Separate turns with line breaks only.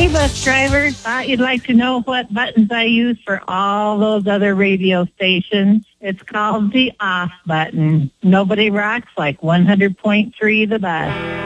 Hey, bus driver, thought you'd like to know what buttons I use for all those other radio stations. It's called the off button. Nobody rocks like 100.3 the bus.